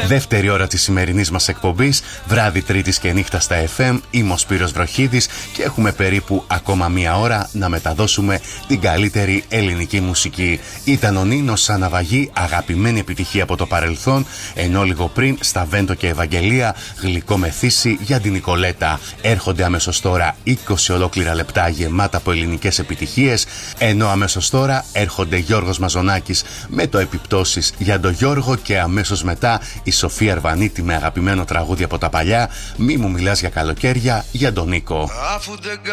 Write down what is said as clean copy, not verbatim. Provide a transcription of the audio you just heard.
Δεύτερη ώρα της σημερινής μας εκπομπής, βράδυ Τρίτης και νύχτα στα FM. Είμαι ο Σπύρος Βροχίδης και έχουμε περίπου ακόμα μία ώρα να μεταδώσουμε την καλύτερη ελληνική μουσική. Ήταν ο Νίνος σαν ναυαγή, αγαπημένη επιτυχία από το παρελθόν, ενώ λίγο πριν στα Βέντο και Ευαγγελία, γλυκό μεθύσι για την Νικολέτα. Έρχονται αμέσως τώρα 20 ολόκληρα λεπτά γεμάτα από ελληνικές επιτυχίες, ενώ αμέσως τώρα έρχονται Γιώργος Μαζονάκης με το Επιπτώσεις για τον Γιώργο και αμέσως μετά η Σοφία Αρβανίτη με αγαπημένο τραγούδι από τα παλιά, Μη μου μιλάς για καλοκαίρια για τον Νίκο.